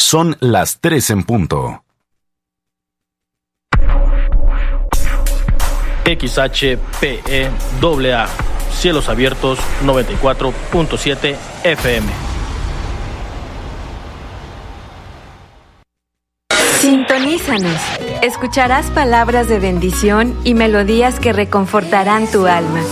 Son las 3 en punto. XHPE-AA, Cielos Abiertos 94.7 FM. Sintonízanos. Escucharás palabras de bendición y melodías que reconfortarán tu alma.